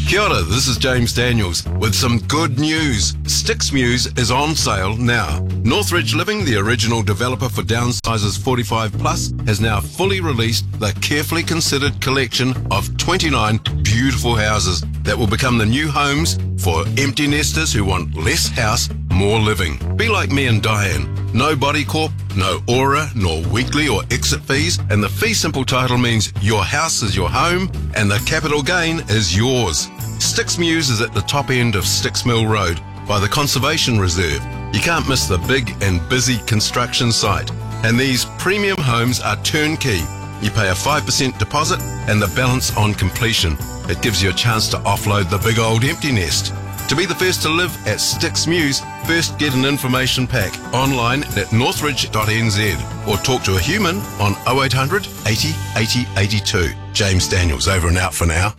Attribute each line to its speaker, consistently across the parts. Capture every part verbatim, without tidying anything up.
Speaker 1: Kia ora, this is James Daniels with some good news. Sticks Muse is on sale now. Northridge Living, the original developer for downsizers forty-five plus, has now fully released the carefully considered collection of twenty-nine beautiful houses that will become the new homes for empty nesters who want less house, more living. Be like me and Diane. No body corp, no aura, nor weekly or exit fees, and the fee simple title means your house is your home and the capital gain is yours. Sticks Muse is at the top end of Sticks Mill Road by the Conservation Reserve. You can't miss the big and busy construction site. And these premium homes are turnkey. You pay a five percent deposit and the balance on completion. It gives you a chance to offload the big old empty nest. To be the first to live at Sticks Muse, first get an information pack online at northridge dot n z or talk to a human on oh eight hundred, eighty, eighty, eighty-two. James Daniels, over and out for now.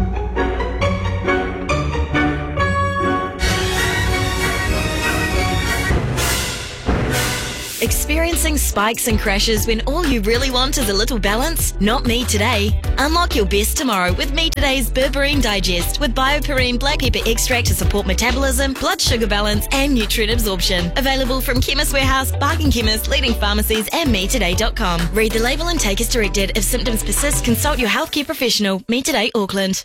Speaker 2: Experiencing spikes and crashes when all you really want is a little balance? Not me today. Unlock your best tomorrow with Me Today's Berberine Digest with BioPerine black pepper extract to support metabolism, blood sugar balance and nutrient absorption. Available from Chemist Warehouse, Bargain Chemist, leading pharmacies and me today dot com. Read the label and take as directed. If symptoms persist, consult your healthcare professional. Me Today Auckland.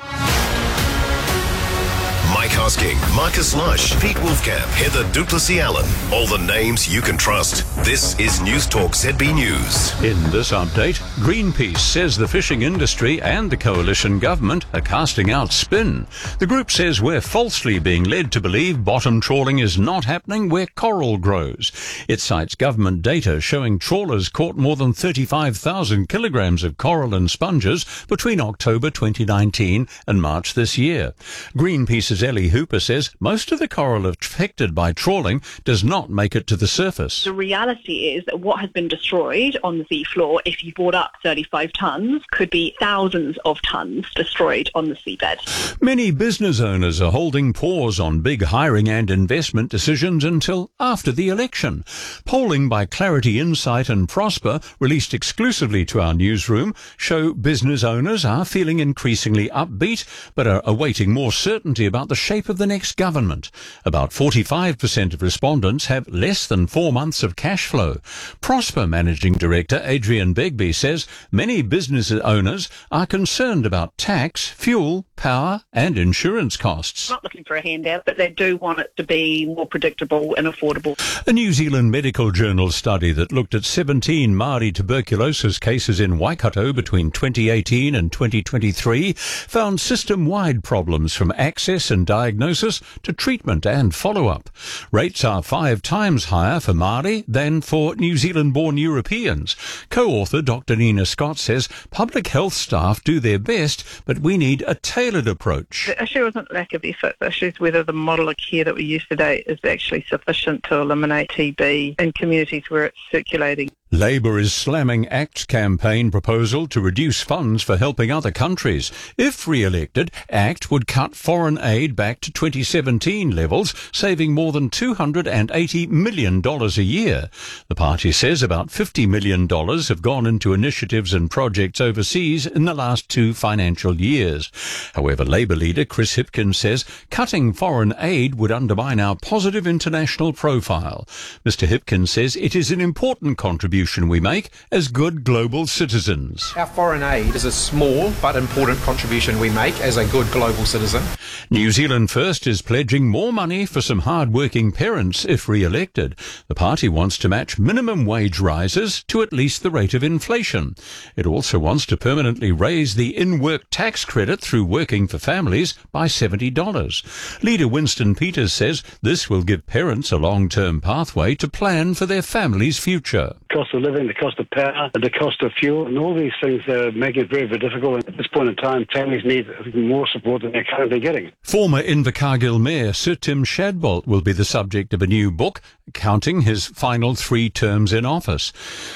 Speaker 3: Mike Hosking, Marcus Lush, Pete Wolfcamp, Heather Duplessis-Allen. All the names you can trust. This is News Talk Z B News.
Speaker 4: In this update, Greenpeace says the fishing industry and the coalition government are casting out spin. The group says we're falsely being led to believe bottom trawling is not happening where coral grows. It cites government data showing trawlers caught more than thirty-five thousand kilograms of coral and sponges between October twenty nineteen and March this year. Greenpeace's Ellie Hooper says most of the coral affected by trawling does not make it to the surface.
Speaker 5: The reality is that what has been destroyed on the seafloor, if you brought up thirty-five tonnes, could be thousands of tonnes destroyed on the seabed.
Speaker 4: Many business owners are holding pause on big hiring and investment decisions until after the election. Polling by Clarity Insight and Prosper, released exclusively to our newsroom, show business owners are feeling increasingly upbeat but are awaiting more certainty about the shape of the next government. About forty-five percent of respondents have less than four months of cash flow. Prosper Managing Director Adrian Begbie says many business owners are concerned about tax, fuel, power and insurance costs.
Speaker 5: Not looking for a handout, but they do want it to be more predictable and affordable.
Speaker 4: A New Zealand Medical Journal study that looked at seventeen Māori tuberculosis cases in Waikato between twenty eighteen and twenty twenty-three found system-wide problems from access and diagnosis to treatment and follow-up. Rates are five times higher for Māori than for New Zealand-born Europeans. Co-author Doctor Nina Scott says public health staff do their best, but we need a tailored approach.
Speaker 6: The issue isn't lack of effort. The issue is whether the model of care that we use today is actually sufficient to eliminate T B in communities where it's circulating.
Speaker 4: Labour is slamming ACT's campaign proposal to reduce funds for helping other countries. If re-elected, ACT would cut foreign aid back to twenty seventeen levels, saving more than two hundred eighty million dollars a year. The party says about fifty million dollars have gone into initiatives and projects overseas in the last two financial years. However, Labour leader Chris Hipkins says cutting foreign aid would undermine our positive international profile. Mister Hipkins says it is an important contribution we make as good global citizens.
Speaker 7: Our foreign aid is a small but important contribution we make as a good global citizen.
Speaker 4: New Zealand First is pledging more money for some hard-working parents if re-elected. The party wants to match minimum wage rises to at least the rate of inflation. It also wants to permanently raise the in-work tax credit through working for families by seventy dollars. Leader Winston Peters says this will give parents a long-term pathway to plan for their family's future.
Speaker 8: Cost of living, the cost of power, the cost of fuel, and all these things are making it very, very difficult. At this point in time, families need more support than they're currently getting.
Speaker 4: Former Invercargill Mayor Sir Tim Shadbolt will be the subject of a new book, counting his final three terms in office.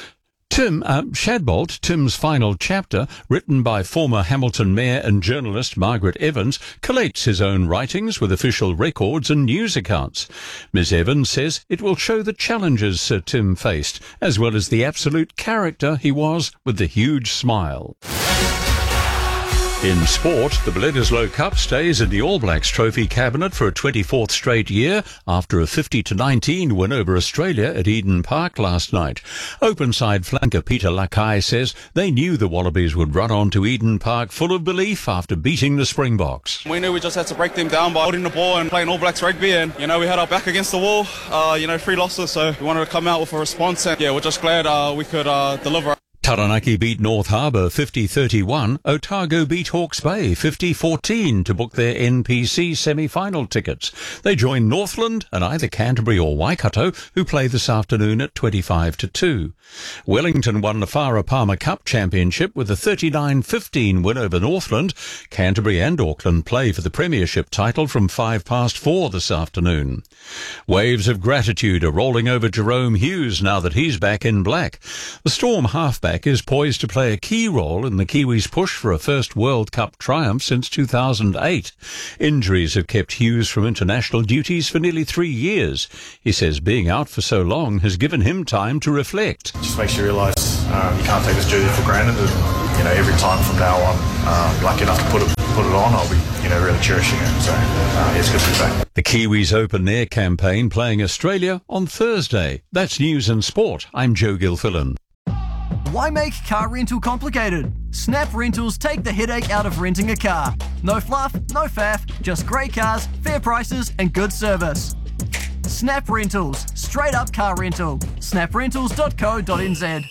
Speaker 4: Tim uh, Shadbolt, Tim's final chapter, written by former Hamilton Mayor and journalist Margaret Evans, collates his own writings with official records and news accounts. Miz Evans says it will show the challenges Sir Tim faced, as well as the absolute character he was with the huge smile. In sport, the Bledisloe Cup stays in the All Blacks trophy cabinet for a twenty-fourth straight year after a fifty to nineteen win over Australia at Eden Park last night. Open side flanker Peter Lakai says they knew the Wallabies would run on to Eden Park full of belief after beating the Springboks.
Speaker 9: We knew we just had to break them down by holding the ball and playing All Blacks rugby, and you know we had our back against the wall, uh, you know three losses, so we wanted to come out with a response, and yeah, we're just glad uh, we could uh, deliver.
Speaker 4: Taranaki beat North Harbour fifty thirty-one. Otago beat Hawke's Bay fifty fourteen to book their N P C semi-final tickets. They join Northland and either Canterbury or Waikato, who play this afternoon at twenty-five to two. Wellington won the Farah Palmer Cup Championship with a thirty-nine fifteen win over Northland. Canterbury and Auckland play for the Premiership title from five past four this afternoon. Waves of gratitude are rolling over Jerome Hughes now that he's back in black. The Storm halfback is poised to play a key role in the Kiwis' push for a first World Cup triumph since two thousand eight. Injuries have kept Hughes from international duties for nearly three years. He says being out for so long has given him time to reflect.
Speaker 10: Just makes you realise um, you can't take this duty for granted. And, you know, every time from now on, um, lucky enough to put it put it on, I'll be you know really cherishing it. So uh, it's good to be back.
Speaker 4: The Kiwis open their campaign playing Australia on Thursday. That's news and sport. I'm Joe Gilfillan.
Speaker 11: Why make car rental complicated? Snap Rentals take the headache out of renting a car. No fluff, no faff, just great cars, fair prices and good service. Snap Rentals, straight up car rental. snap rentals dot co dot n z.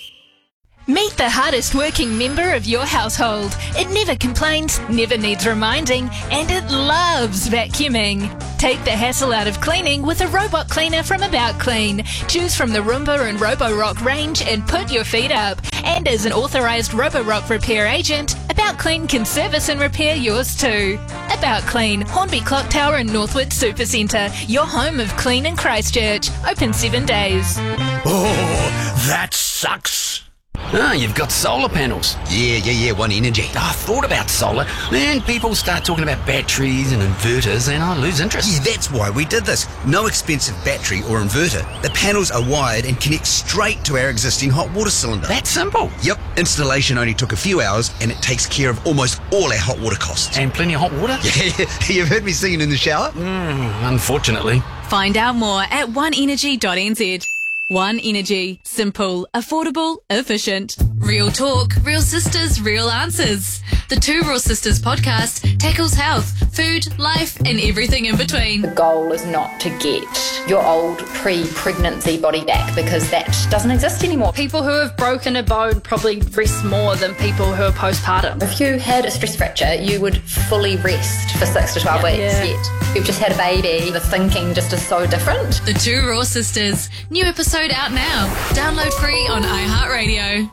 Speaker 12: Meet the hardest working member of your household. It never complains, never needs reminding, and it loves vacuuming. Take the hassle out of cleaning with a robot cleaner from About Clean. Choose from the Roomba and Roborock range and put your feet up. And as an authorised Roborock repair agent, About Clean can service and repair yours too. About Clean, Hornby Clock Tower and Northwood Supercentre, your home of clean in Christchurch. Open seven days.
Speaker 13: Oh, that sucks. Ah, you've got solar panels. Yeah, yeah, yeah, One Energy. Oh, I thought about solar. Then people start talking about batteries and inverters and I lose interest.
Speaker 14: Yeah, that's why we did this. No expensive battery or inverter. The panels are wired and connect straight to our existing hot water cylinder.
Speaker 13: That simple?
Speaker 14: Yep. Installation only took a few hours and it takes care of almost all our hot water costs.
Speaker 13: And plenty of hot water?
Speaker 14: Yeah, you've heard me singing in the shower?
Speaker 13: Mm, unfortunately.
Speaker 15: Find out more at one energy dot n z. One Energy. Simple, affordable, efficient. Real talk, real sisters, real answers. The Two Real Sisters podcast tackles health, food, life, and everything in between.
Speaker 16: The goal is not to get your old pre-pregnancy body back because that doesn't exist anymore.
Speaker 17: People who have broken a bone probably rest more than people who are postpartum.
Speaker 16: If you had a stress fracture, you would fully rest for six to twelve yeah. weeks.
Speaker 17: Yeah.
Speaker 16: Yet you've just had a baby. The thinking just is so different.
Speaker 15: The Two Raw Sisters. New episode out now. Download free on iHeartRadio.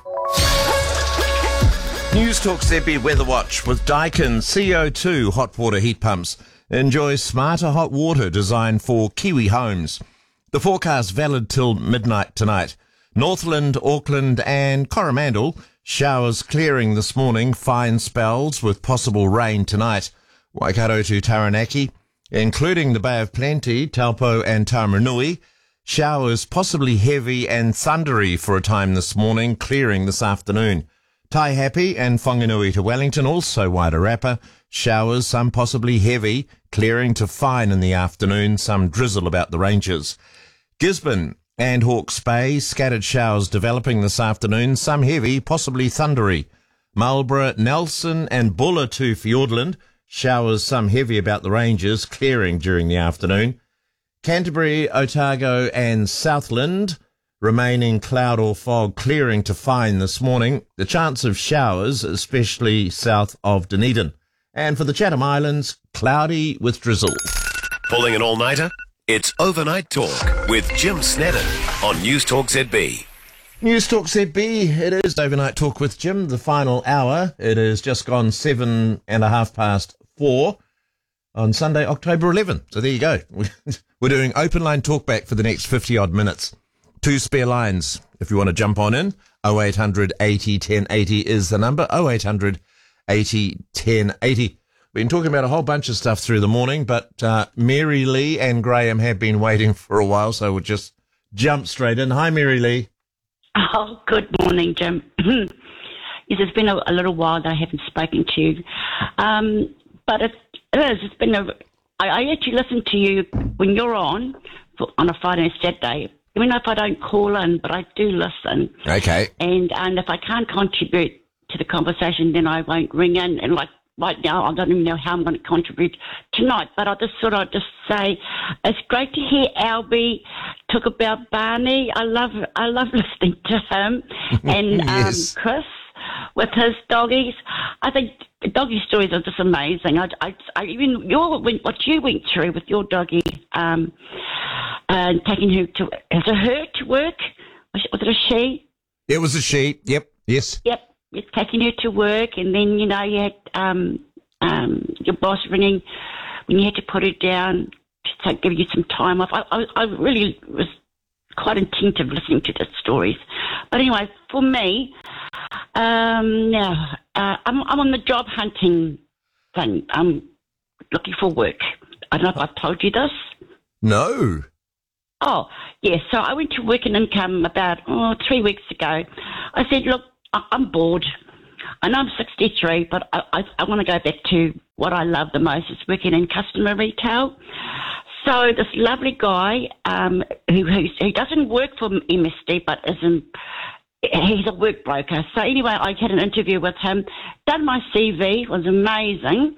Speaker 18: News Talk Z B Weather Watch with Daikin C O two hot water heat pumps. Enjoy smarter hot water designed for Kiwi homes. The forecast valid till midnight tonight. Northland, Auckland and Coromandel. Showers clearing this morning. Fine spells with possible rain tonight. Waikato to Taranaki, including the Bay of Plenty, Taupo and Taumarunui. Showers possibly heavy and thundery for a time this morning, clearing this afternoon. Taihape and Whanganui to Wellington, also Wairarapa. Showers, some possibly heavy, clearing to fine in the afternoon, some drizzle about the ranges. Gisborne and Hawke's Bay, scattered showers developing this afternoon, some heavy, possibly thundery. Marlborough, Nelson and Buller to Fiordland. Showers, some heavy about the ranges, clearing during the afternoon. Canterbury, Otago and Southland, remaining cloud or fog, clearing to fine this morning. The chance of showers, especially south of Dunedin. And for the Chatham Islands, cloudy with drizzle.
Speaker 3: Pulling an all-nighter? It's Overnight Talk with Jim Snedden on News Talk Z B.
Speaker 18: News Talk Z B, it is Overnight Talk with Jim, the final hour. It is just gone seven and a half past four on Sunday, October eleventh. So there you go. We're doing open line talkback for the next fifty-odd minutes. Two spare lines if you want to jump on in. oh eight hundred eighty ten eighty is the number. oh eight hundred eighty ten eighty. We've been talking about a whole bunch of stuff through the morning, but uh, Mary Lee and Graham have been waiting for a while, so we'll just jump straight in. Hi, Mary Lee.
Speaker 19: Oh, good morning, Jim. Yes, it's been a, a little while that I haven't spoken to you. Um, but it, it is. It's been a... I, I actually listen to you when you're on, for, on a Friday and Saturday. Even if I don't call in, but I do listen.
Speaker 18: Okay.
Speaker 19: And, and if I can't contribute to the conversation, then I won't ring in. And like right now, I don't even know how I'm going to contribute tonight. But I just thought I'd just say it's great to hear Albie talk about Barney. I love I love listening to him and
Speaker 18: Yes.
Speaker 19: um, Chris with his doggies. I think the doggy stories are just amazing. I, I, I even your what you went through with your doggy, um, and taking her to is it her to work? Was it, was it a she?
Speaker 18: It was a she. Yep. Yes.
Speaker 19: Yep. It's taking her to work, and then, you know, you had um, um, your boss ringing when you had to put her down to give you some time off. I, I, I really was quite attentive listening to the stories. But anyway, for me, um, now, uh, I'm, I'm on the job hunting thing. I'm looking for work. I don't know if I've told you this.
Speaker 18: No.
Speaker 19: Oh, yes. So I went to Work and Income about oh, three weeks ago. I said, look, I'm bored. I know I'm sixty-three, but I, I, I want to go back to what I love the most, is working in customer retail. So this lovely guy um, who, who who doesn't work for M S D, but is in, he's a work broker. So anyway, I had an interview with him, done my C V, it was amazing.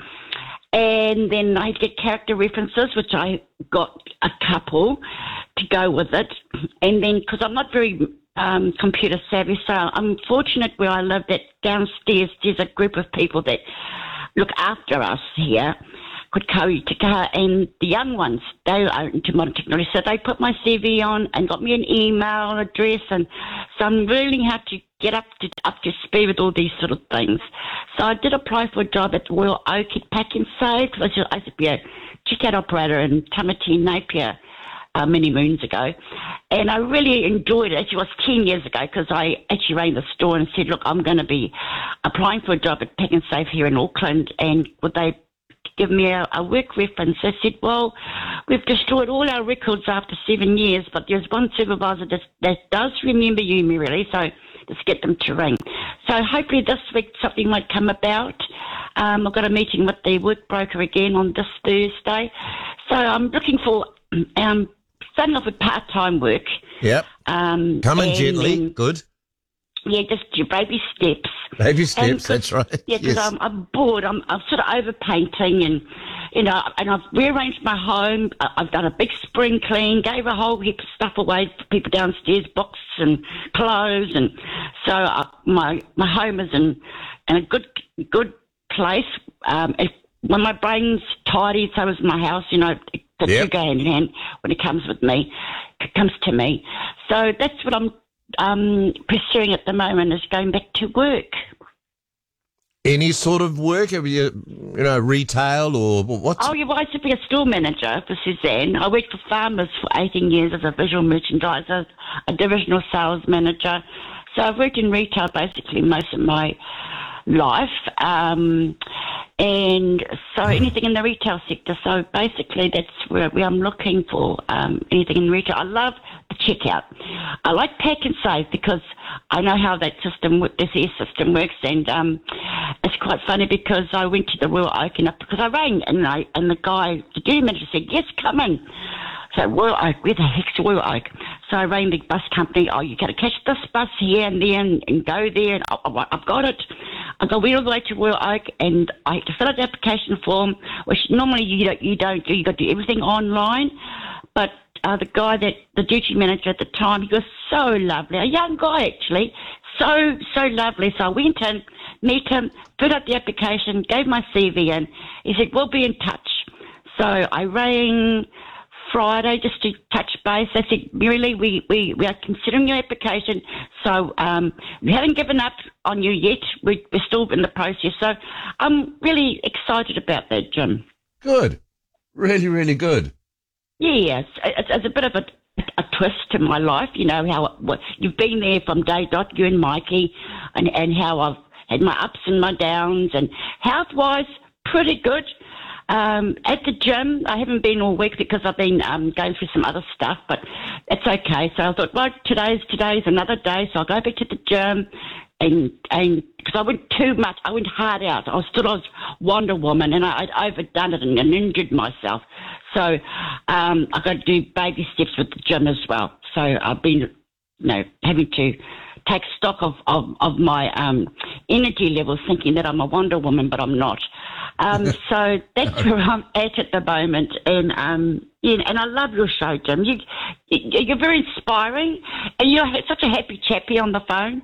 Speaker 19: And then I had to get character references, which I got a couple to go with it. And then, because I'm not very um, computer savvy, so I'm fortunate where I live that downstairs there's a group of people that look after us here, called Kauri Tika, and the young ones, they are into modern technology. So they put my C V on and got me an email address, and so I'm learning how to get up to up to speed with all these sort of things. So I did apply for a job at Royal Oak at Pack and Save, because I used to be a checkout operator in Tamati, Napier, uh, many moons ago. And I really enjoyed it. Actually, it was ten years ago, because I actually rang the store and said, look, I'm going to be applying for a job at Pack and Save here in Auckland, and would they give me a, a work reference? I said, well, we've destroyed all our records after seven years, but there's one supervisor that, that does remember you, Mary, so just get them to ring. So hopefully this week something might come about. Um, I've got a meeting with the work broker again on this Thursday. So I'm looking for, um, starting off with part-time work.
Speaker 18: Yep.
Speaker 19: Um,
Speaker 18: Coming
Speaker 19: and,
Speaker 18: gently.
Speaker 19: um,
Speaker 18: Good.
Speaker 19: Yeah, just your baby steps.
Speaker 18: Baby steps,
Speaker 19: And 'cause-
Speaker 18: that's right.
Speaker 19: Yeah, because
Speaker 18: Yes.
Speaker 19: I'm, I'm bored. I'm, I'm sort of overpainting, and, you know, and I've rearranged my home. I- I've done a big spring clean, gave a whole heap of stuff away for people downstairs, boxes and clothes, and so uh, my my home is in, in a good good place. Um, if, when my brain's tidy, so is my house. You know, the two
Speaker 18: Yep.
Speaker 19: go hand in hand when it comes with me. It comes to me. So that's what I'm um, pursuing at the moment, is going back to work.
Speaker 18: Any sort of work? Have you, you know, retail or what's...
Speaker 19: Oh, yeah, well, I used to be a store manager for Suzanne. I worked for Farmers for eighteen years as a visual merchandiser, a divisional sales manager. So I've worked in retail basically most of my life. Um, and so anything in the retail sector. So basically that's where, where I'm looking for, um, anything in retail. I love the checkout. I like Pack and Save because I know how that system, this air system works, and um, it's quite funny because I went to the Royal Oak, and I, because I rang, and I and the guy, the duty manager said, yes, come in. So Royal Oak, where the heck's Royal Oak? So I rang the bus company. Oh, you got to catch this bus here and there and, and go there. And I, I've got it. I go went all the way to Royal Oak, and I had to fill out the application form, which normally you don't you don't do. You got to do everything online. But uh, the guy that the duty manager at the time, he was so lovely, a young guy actually, so so lovely. So I went in, met him, filled out the application, gave my C V in. He said, we'll be in touch. So I rang Friday just to touch base. I said, Mary, we, we, we are considering your application, so um, we haven't given up on you yet. We, we're still in the process. So I'm really excited about that, Jim.
Speaker 18: Good. Really, really good.
Speaker 19: Yeah, it's, it's, it's a bit of a, a twist to my life, you know, how what, you've been there from day dot, you and Mikey, and, and how I've had my ups and my downs, and health-wise, pretty good. Um, at the gym, I haven't been all week because I've been um, going through some other stuff, but it's okay. So I thought, well, today's today's another day, so I'll go back to the gym, and and because I went too much, I went hard out. I was still I was Wonder Woman, and I, I'd overdone it and, and injured myself. So um, I got to do baby steps with the gym as well. So I've been, you know, having to take stock of of, of my um, energy levels, thinking that I'm a Wonder Woman, but I'm not. Um, so that's where I'm at at the moment, and um, yeah, and I love your show, Jim. You, you're very inspiring, and you're such a happy chappy on the phone.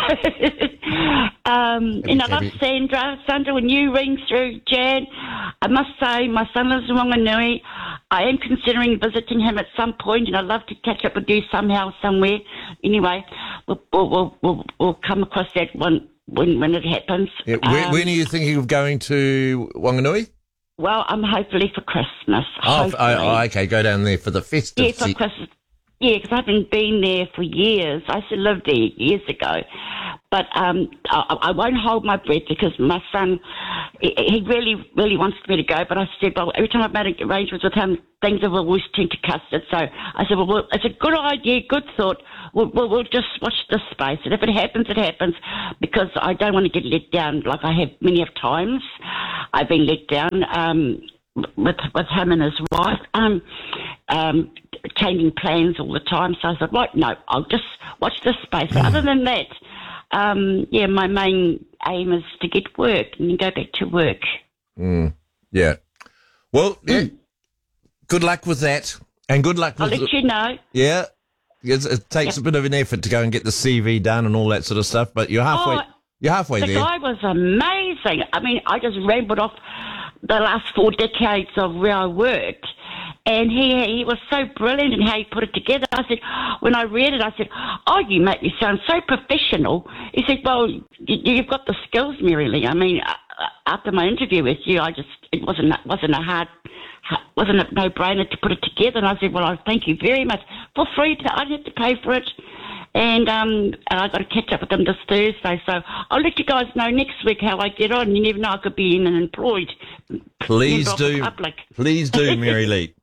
Speaker 19: um, and I love Sandra. Sandra, when you ring through, Jan, I must say my son lives in Wanganui. I am considering visiting him at some point, and I'd love to catch up with you somehow, somewhere. Anyway, we'll we'll we'll, we'll come across that one. When when it happens.
Speaker 18: Yeah, when,
Speaker 19: um,
Speaker 18: when are you thinking of going to Wanganui?
Speaker 19: Well, I'm hopefully for Christmas.
Speaker 18: Oh, f- oh, oh, okay, go down there for the festive
Speaker 19: Yeah, for
Speaker 18: se-
Speaker 19: Christmas. Yeah, because I haven't been there for years. I used to live there years ago. But um, I, I won't hold my breath because my son, he, he really, really wants me to go. But I said, well, every time I've made arrangements with him, things have always turned to custard. So I said, well, well it's a good idea, good thought. We'll, we'll, we'll just watch this space. And if it happens, it happens, because I don't want to get let down like I have many of times. I've been let down um, with with him and his wife, um, um, changing plans all the time. So I said, right, no, I'll just watch this space. But other than that, um, yeah, my main aim is to get work and then go back to work.
Speaker 18: Mm, yeah. Well, yeah, good luck with that. And good luck with
Speaker 19: I'll let
Speaker 18: the,
Speaker 19: you know.
Speaker 18: Yeah. It's, it takes
Speaker 19: Yep.
Speaker 18: a bit of an effort to go and get the C V done and all that sort of stuff, but you're halfway
Speaker 19: Oh,
Speaker 18: you're halfway
Speaker 19: the
Speaker 18: there.
Speaker 19: guy was amazing. I mean, I just rambled off the last four decades of where I worked, and he he was so brilliant in how he put it together. I said, when I read it, I said, oh, you make me sound so professional. He said, well, you, you've got the skills, Mary Lee. I mean, uh, after my interview with you, I just, it wasn't, wasn't a hard, wasn't a no-brainer to put it together. And I said, well, I thank you very much. For free, to, I didn't have to pay for it. And um, I've got to catch up with them this Thursday. So I'll let you guys know next week how I get on. You never know, I could be in and employed.
Speaker 18: Please
Speaker 19: member of the
Speaker 18: do.
Speaker 19: public.
Speaker 18: Please do, Mary Lee.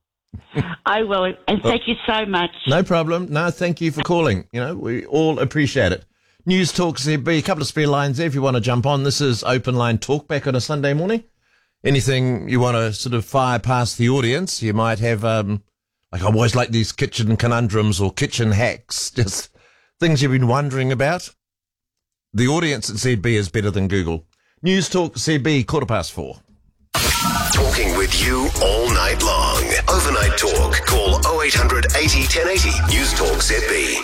Speaker 19: I will. And thank you so much.
Speaker 18: No problem. No, thank you for calling. You know, we all appreciate it. News Talk Z B, a couple of spare lines there if you want to jump on. This is Open Line Talk back on a Sunday morning. Anything you want to sort of fire past the audience, you might have, um, like I always like these kitchen conundrums or kitchen hacks, just things you've been wondering about. The audience at Z B is better than Google. News Talk Z B, quarter past four.
Speaker 3: Talking with you all night long. Overnight Talk. Call oh eight hundred eighty ten eighty. News Talk Z B.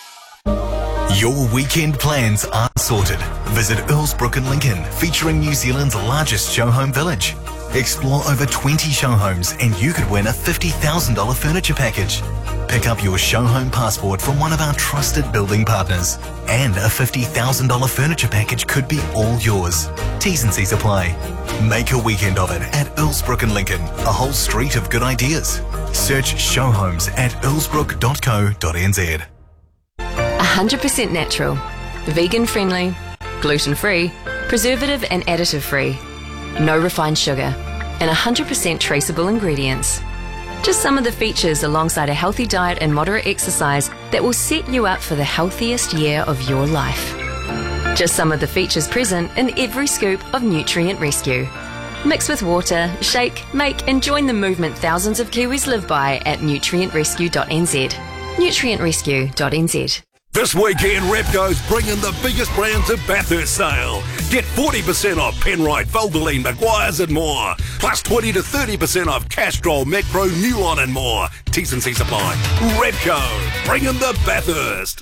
Speaker 20: Your weekend plans are sorted. Visit Earlsbrook in Lincoln, featuring New Zealand's largest show home village. Explore over twenty show homes and you could win a fifty thousand dollars furniture package. Pick up your show home passport from one of our trusted building partners. And a fifty thousand dollars furniture package could be all yours. T's and C's apply. Make a weekend of it at Earlsbrook in Lincoln, a whole street of good ideas. Search show homes at earlsbrook dot co dot n z.
Speaker 21: one hundred percent natural, vegan friendly, gluten free, preservative and additive free, no refined sugar, and one hundred percent traceable ingredients. Just some of the features alongside a healthy diet and moderate exercise that will set you up for the healthiest year of your life. Just some of the features present in every scoop of Nutrient Rescue. Mix with water, shake, make and join the movement thousands of Kiwis live by at nutrient rescue dot n z. nutrient rescue dot n z.
Speaker 22: This weekend, Repco's bringing the biggest brands to Bathurst sale. Get forty percent off Penrite, Valvoline, Maguire's and more. Plus twenty to thirty percent off Castrol, Macro, Newon and more. T's and C's apply. Repco, bringing the Bathurst.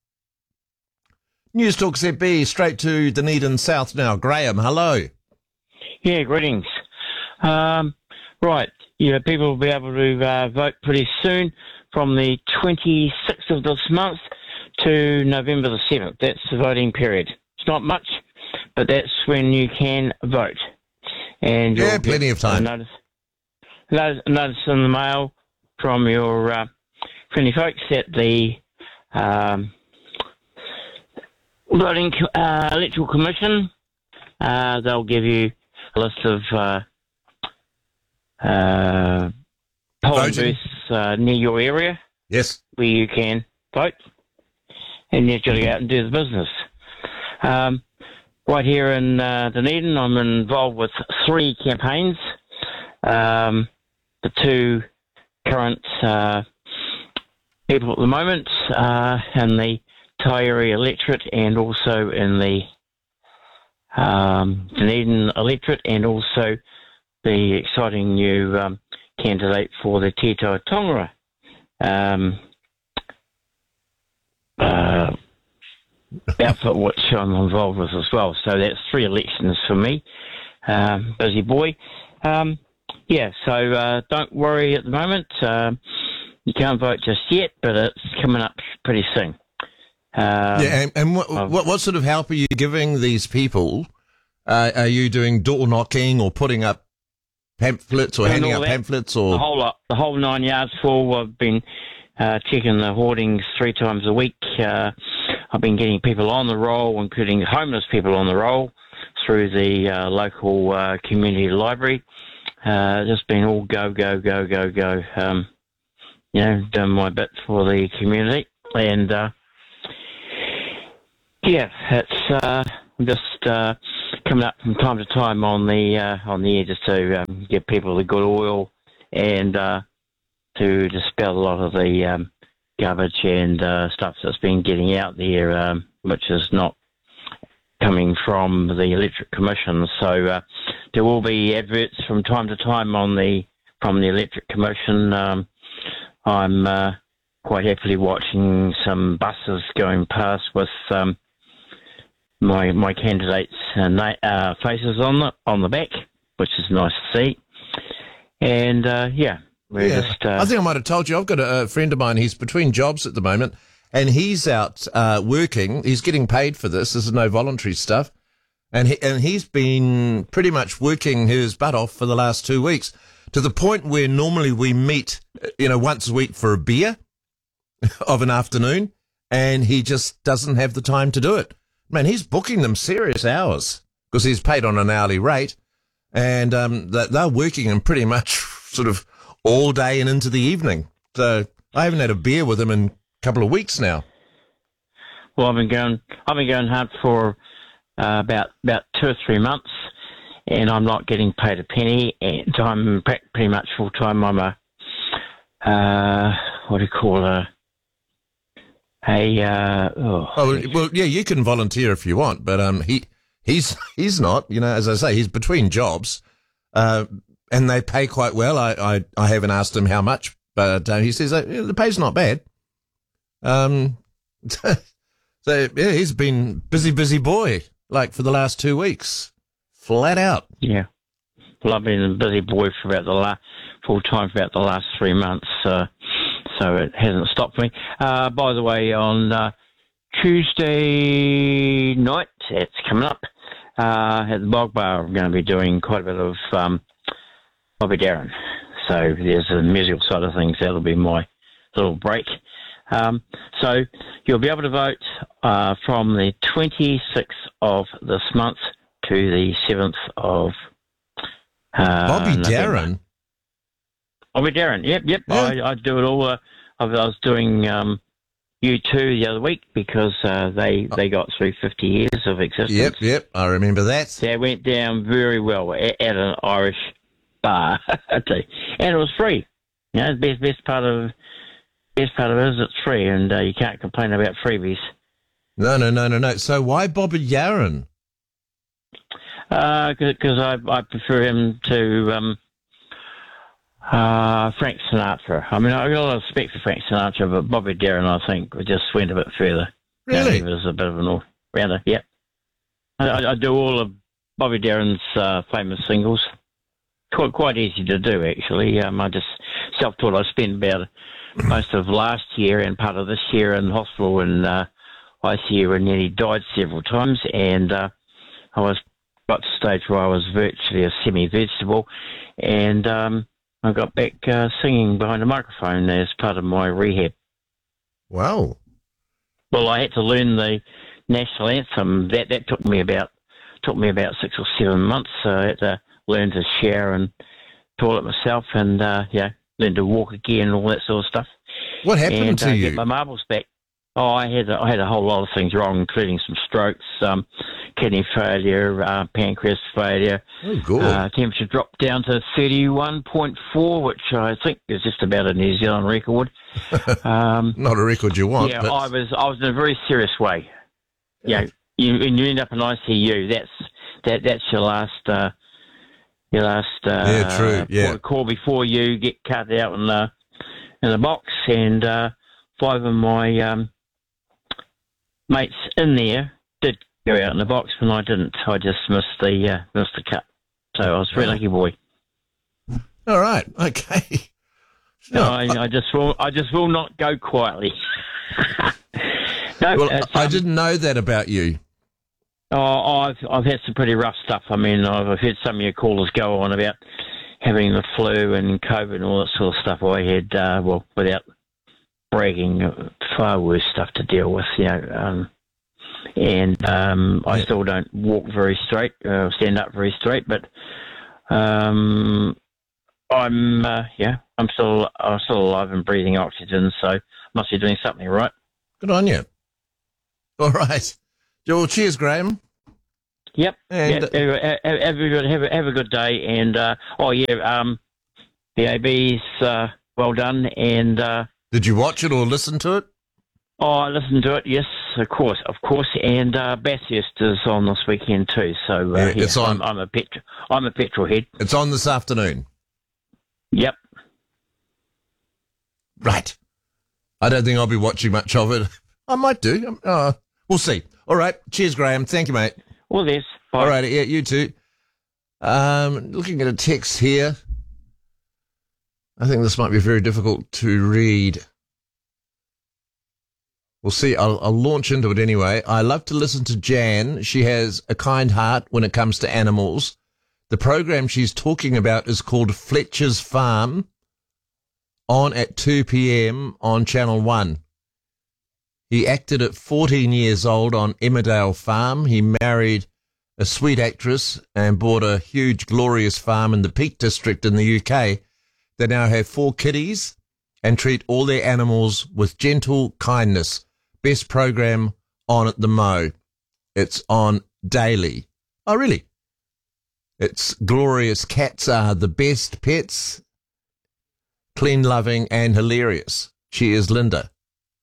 Speaker 18: News Talk Z B, straight to Dunedin South now. Graham, hello.
Speaker 23: Yeah, greetings. Um, right, yeah, people will be able to uh, vote pretty soon from the twenty-sixth of this month to November the seventh. That's the voting period. It's not much, but that's when you can vote. And
Speaker 18: yeah, plenty of time.
Speaker 23: Notice, notice, notice in the mail from your uh, friendly folks at the um, voting uh, electoral commission. Uh, they'll give you a list of uh, uh, polling booths uh, near your area.
Speaker 18: Yes,
Speaker 23: where you can vote. And you've got to go out and do the business. Um, right here in uh, Dunedin, I'm involved with three campaigns. Um, the two current uh, people at the moment uh, in the Taieri electorate and also in the um, Dunedin electorate, and also the exciting new um, candidate for the Tito Tongara um, uh, outfit, which I'm involved with as well. So that's three elections for me. Um, busy boy. Um, yeah, so uh, don't worry at the moment. Um, you can't vote just yet, but it's coming up pretty soon. Um,
Speaker 18: yeah, and, and what, what what sort of help are you giving these people? Uh, are you doing door knocking or putting up pamphlets or handing out
Speaker 23: that,
Speaker 18: pamphlets or
Speaker 23: the whole lot, the whole nine yards full? I've been uh, checking the hoardings three times a week. Uh, I've been getting people on the roll, including homeless people on the roll, through the uh, local uh, community library. Uh, just been all go go go go go. Um, you know, done my bit for the community, and. Uh, Yeah, it's uh, just uh, coming up from time to time on the uh, on the air just to um, give people the good oil and uh, to dispel a lot of the um, garbage and uh, stuff that's been getting out there, um, which is not coming from the Electric Commission. So uh, there will be adverts from time to time on the from the Electric Commission. Um, I'm uh, quite happily watching some buses going past with um, my my candidates' uh, na- uh, faces on the on the back, which is nice to see. And uh, yeah, we're
Speaker 18: Yeah.
Speaker 23: just. Uh,
Speaker 18: I think I might have told you, I've got a, a friend of mine, he's between jobs at the moment, and he's out uh, working. He's getting paid for this. This is no voluntary stuff. And, he, and he's been pretty much working his butt off for the last two weeks, to the point where normally we meet, you know, once a week for a beer of an afternoon, and he just doesn't have the time to do it. Man, he's booking them serious hours because he's paid on an hourly rate, and um, they're working him pretty much sort of all day and into the evening. So I haven't had a beer with him in a couple of weeks now.
Speaker 23: Well, I've been going. I've been going hard for uh, about about two or three months, and I'm not getting paid a penny. And I'm pre- pretty much full time. I'm a uh, what do you call a a uh, oh.
Speaker 18: Oh well, yeah, you can volunteer if you want, but um, he he's he's not. You know, as I say, he's between jobs, uh, and they pay quite well. I I, I haven't asked him how much, but uh, he says uh, yeah, the pay's not bad. Um. So, yeah, he's been busy, busy boy, like, for the last two weeks. Flat out.
Speaker 23: Yeah. Well, I've been a busy boy for about the last, full time for about the last three months, uh, so it hasn't stopped me. Uh, by the way, on uh, Tuesday night, it's coming up, uh, at the Bog Bar, I'm going to be doing quite a bit of um, Bobby Darin. So there's the musical side of things. That'll be my little break. Um, so you'll be able to vote uh, from the twenty-sixth of this month to the seventh of uh,
Speaker 18: Bobby
Speaker 23: November.
Speaker 18: Darin?
Speaker 23: Bobby Darin, yep, yep.
Speaker 18: Yeah.
Speaker 23: I, I do it all. Uh, I was doing um, U two the other week because uh, they, they got through fifty years of existence.
Speaker 18: Yep, yep, I remember that.
Speaker 23: That went down very well at, at an Irish bar. And it was free. You know, the best, best part of... Best part of it is it's free, and uh, you can't complain about freebies.
Speaker 18: No, no, no, no, no. So why Bobby Darin?
Speaker 23: Because uh, I, I prefer him to um, uh, Frank Sinatra. I mean, I've got a lot of respect for Frank Sinatra, but Bobby Darin, I think, just went a bit further.
Speaker 18: Really?
Speaker 23: You know, he was a bit of an all-rounder, yep. I, I, I do all of Bobby Darin's uh, famous singles. Quite, quite easy to do, actually. Um, I just self-taught. I spent about most of last year and part of this year in hospital and uh, I C U and nearly died several times, and uh, I was got to the stage where I was virtually a semi-vegetable, and um, I got back uh, singing behind a microphone as part of my rehab.
Speaker 18: Wow.
Speaker 23: Well, I had to learn the national anthem. That that took me about took me about six or seven months. So I had to learn to shower and toilet myself, and uh, yeah. learn to walk again and all that sort of stuff.
Speaker 18: What happened
Speaker 23: and,
Speaker 18: to
Speaker 23: uh,
Speaker 18: you?
Speaker 23: Get my marbles back. Oh, I had a, I had a whole lot of things wrong, including some strokes, um, kidney failure, uh, pancreas failure.
Speaker 18: Oh, good.
Speaker 23: Uh, temperature dropped down to thirty-one point four, which I think is just about a New Zealand record. Um,
Speaker 18: Not a record you want.
Speaker 23: yeah,
Speaker 18: but...
Speaker 23: I was I was in a very serious way. Yeah, you, when you end up in I C U, that's that that's your last uh, your last uh,
Speaker 18: Yeah, true, yeah.
Speaker 23: call before you get cut out in the in the box, and uh, five of my um, mates in there did go out in the box, and I didn't. I just missed the uh, missed the cut. So I was a very lucky boy.
Speaker 18: All right, okay.
Speaker 23: No, I, I just will. I just will not go quietly. no,
Speaker 18: Well,
Speaker 23: it's,
Speaker 18: I
Speaker 23: um,
Speaker 18: didn't know that about you.
Speaker 23: Oh, I've I've had some pretty rough stuff. I mean, I've, I've heard some of your callers go on about having the flu and COVID and all that sort of stuff. I had, uh, well, without bragging, far worse stuff to deal with, you know. Um, and um, I still don't walk very straight, uh, stand up very straight, but um, I'm, uh, yeah, I'm still, I'm still alive and breathing oxygen, so must be doing something right.
Speaker 18: Good on you. All right. Well, cheers, Graham.
Speaker 23: Yep.
Speaker 18: And
Speaker 23: yeah, have, have, have, a good, have, a, have a good day. And, uh, oh, yeah, um, the A B's uh, well done. And uh,
Speaker 18: did you watch it or listen to it?
Speaker 23: Oh, I listened to it, yes, of course, of course. And uh, Bathurst is on this weekend too. So uh,
Speaker 18: Yeah,
Speaker 23: yeah,
Speaker 18: it's on-
Speaker 23: I'm, I'm, a petro- I'm a petrol head.
Speaker 18: It's on this afternoon.
Speaker 23: Yep.
Speaker 18: Right. I don't think I'll be watching much of it. I might do. Um, Uh, we'll see. All right. Cheers, Graham. Thank you, mate.
Speaker 23: All this.
Speaker 18: All right. Yeah, you too. Um, looking at a text here. I think this might be very difficult to read. We'll see. I'll, I'll launch into it anyway. I love to listen to Jan. She has a kind heart when it comes to animals. The program she's talking about is called Fletcher's Farm, on at two p.m. on Channel one. He acted at fourteen years old on Emmerdale Farm. He married a sweet actress and bought a huge, glorious farm in the Peak District in the U K. They now have four kiddies and treat all their animals with gentle kindness. Best program on at the Mo. It's on daily. Oh, really? It's glorious. Cats are the best pets. Clean, loving, and hilarious. Cheers, Linda.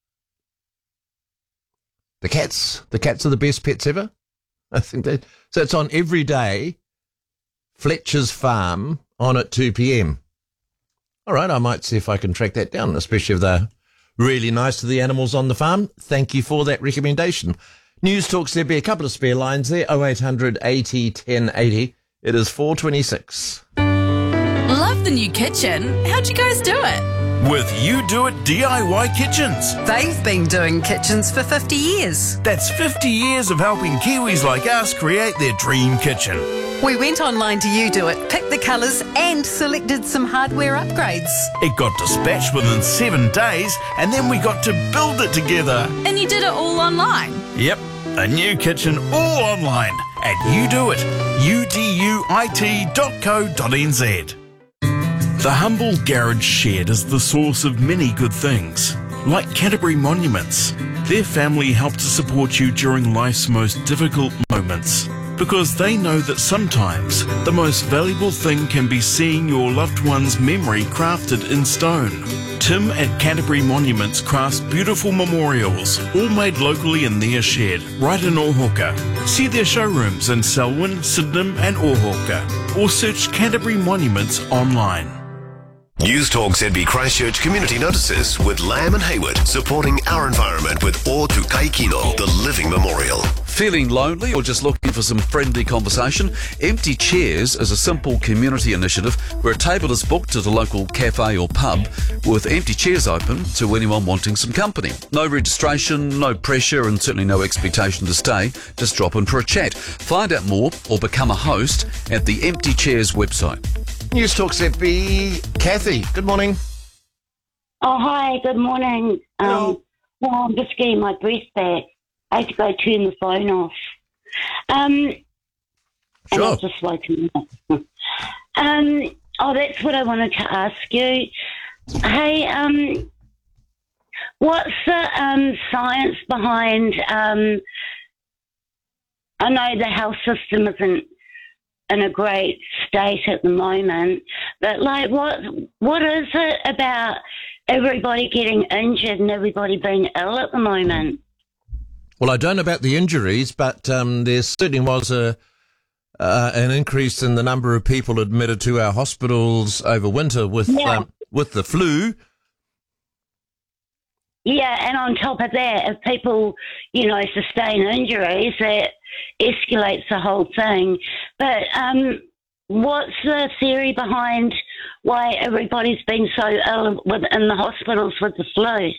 Speaker 18: The cats, the cats are the best pets ever. I think that. So it's on every day. Fletcher's Farm on at two p.m. All right, I might see if I can track that down, especially if they're really nice to the animals on the farm. Thank you for that recommendation. News Talks, there'll be a couple of spare lines there. oh eight hundred eighty ten eighty. It is four twenty-six.
Speaker 15: Love the new kitchen. How'd you guys do it?
Speaker 1: With You Do It D I Y Kitchens.
Speaker 2: They've been doing kitchens for fifty years.
Speaker 1: That's fifty years of helping Kiwis like us create their dream kitchen.
Speaker 2: We went online to You Do It, picked the colours and selected some hardware upgrades.
Speaker 1: It got dispatched within seven days and then we got to build it together.
Speaker 15: And you did it all online?
Speaker 1: Yep, a new kitchen all online at You Do It, U D U I T dot co dot n z. The humble garage shed is the source of many good things, like Canterbury Monuments. Their family help to support you during life's most difficult moments, because they know that sometimes the most valuable thing can be seeing your loved one's memory crafted in stone. Tim at Canterbury Monuments crafts beautiful memorials, all made locally in their shed, right in Ohoka. See their showrooms in Selwyn, Sydenham and Ohoka, or search Canterbury Monuments online.
Speaker 3: News Talk Z B Christchurch Community Notices with Lamb and Hayward, supporting our environment with O Tu Kai Kino, the living memorial.
Speaker 5: Feeling lonely or just looking for some friendly conversation? Empty Chairs is a simple community initiative where a table is booked at a local cafe or pub with empty chairs open to anyone wanting some company. No registration, no pressure and certainly no expectation to stay. Just drop in for a chat. Find out more or become a host at the Empty Chairs website.
Speaker 18: News Talk Z B. Kathy, good morning.
Speaker 24: Oh, hi, good morning. Um, well, I'm just getting my breath back. I had to go turn the phone off. Um, and
Speaker 18: Sure.
Speaker 24: I've just woken up. um, oh, that's what I wanted to ask you. Hey, um, what's the um, science behind? Um, I know the health system isn't in a great state at the moment, but like, what what is it about everybody getting injured and everybody being ill at the moment?
Speaker 18: Well, I don't know about the injuries, but um, there certainly was a uh, an increase in the number of people admitted to our hospitals over winter with
Speaker 24: Yeah.
Speaker 18: um, with the flu.
Speaker 24: Yeah, and on top of that, if people, you know, sustain injuries, that escalates the whole thing. But um, what's the theory behind why everybody's been so ill with, in the hospitals with the flu?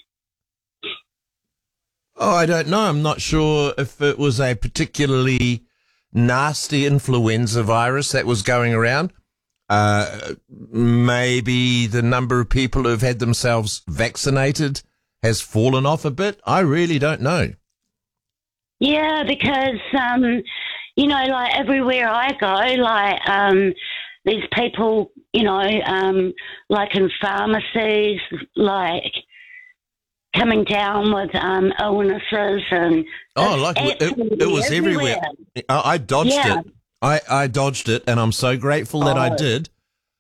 Speaker 18: Oh, I don't know. I'm not sure if it was a particularly nasty influenza virus that was going around. Uh, maybe the number of people who've had themselves vaccinated has fallen off a bit. I really don't know.
Speaker 24: Yeah, because, um, you know, like everywhere I go, like um, there's people, you know, um, like in pharmacies, like coming down with um, illnesses and...
Speaker 18: Oh, like it, it, it was everywhere. I, I dodged
Speaker 24: Yeah.
Speaker 18: it. I, I dodged it, and I'm so grateful that I
Speaker 24: Oh.
Speaker 18: did.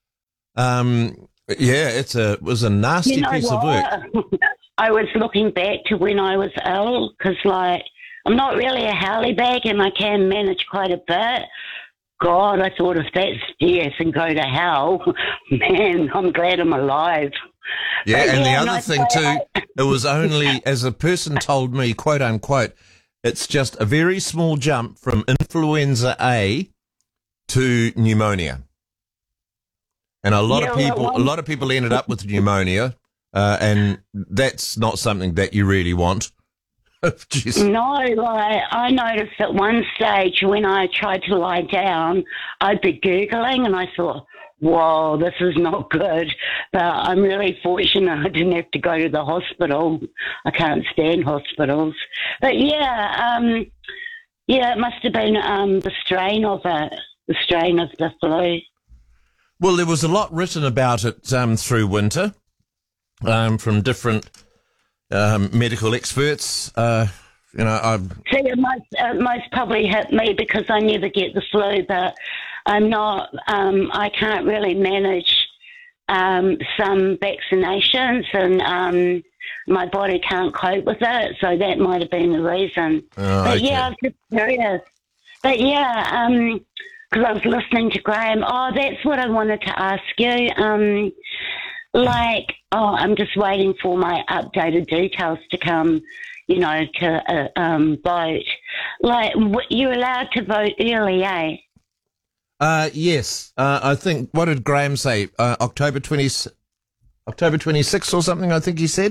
Speaker 18: Um, yeah, it's a it was a nasty
Speaker 24: You know
Speaker 18: piece of work.
Speaker 24: what? I was looking back to when I was ill because, like, I'm not really a howly bag and I can manage quite a bit. God, I thought if that's death and go to hell, man, I'm glad I'm alive.
Speaker 18: Yeah,
Speaker 24: But
Speaker 18: and the
Speaker 24: yeah,
Speaker 18: other
Speaker 24: no,
Speaker 18: thing
Speaker 24: so
Speaker 18: too,
Speaker 24: I-
Speaker 18: it was only, as a person told me, quote unquote, it's just a very small jump from influenza A to pneumonia. And a lot
Speaker 24: Yeah,
Speaker 18: of
Speaker 24: well,
Speaker 18: people, a
Speaker 24: one-
Speaker 18: lot of people ended up with pneumonia, uh, and that's not something that you really want. Jeez.
Speaker 24: No, like I noticed at one stage when I tried to lie down, I'd be Googling and I thought, whoa, this is not good. But I'm really fortunate I didn't have to go to the hospital. I can't stand hospitals. But yeah, um, yeah, it must have been um, the strain of it, the strain of the flu.
Speaker 18: Well, there was a lot written about it um, through winter um, from different um, medical experts. Uh, you know, I
Speaker 24: See, it most, it most probably hit me because I never get the flu, but I'm not, um, I can't really manage um, some vaccinations and um, my body can't cope with it, so that might have been the reason.
Speaker 18: Oh,
Speaker 24: but
Speaker 18: okay.
Speaker 24: yeah, I was just curious. But yeah, um, because I was listening to Graham. Oh, that's what I wanted to ask you. Um, like, oh, I'm just waiting for my updated details to come, you know, to uh, um, vote. Like, w- you're allowed to vote early, eh?
Speaker 18: Uh, yes. Uh, I think, what did Graham say? Uh, October twentieth, October twenty-sixth or something, I think he said.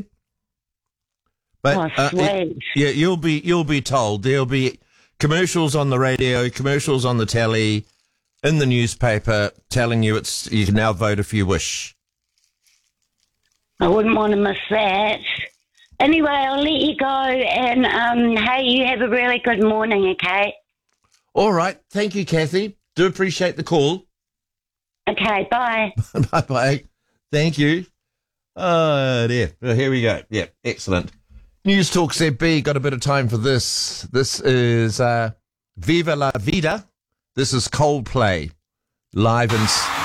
Speaker 18: But,
Speaker 24: Oh,
Speaker 18: uh,
Speaker 24: sweet.
Speaker 18: it- yeah, you'll be, you'll be told. There'll be commercials on the radio, commercials on the telly, in the newspaper, telling you it's, you can now vote if you wish.
Speaker 24: I wouldn't want to miss that. Anyway, I'll let you go, and um, hey, you have a really good morning, okay?
Speaker 18: All right. Thank you, Kathy. Do appreciate the call.
Speaker 24: Okay, bye.
Speaker 18: Bye-bye. Thank you. Oh, dear. Well, here we go. Yeah, excellent. News Talk Z B, got a bit of time for this. This is uh, Viva la Vida. This is Coldplay, live in...